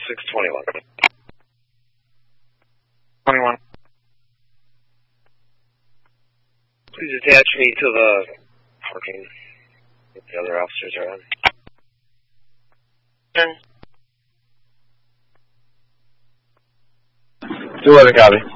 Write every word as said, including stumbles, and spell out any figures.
six twenty-one. twenty-one. Please attach me to the parking that the other officers are on. Two other copy.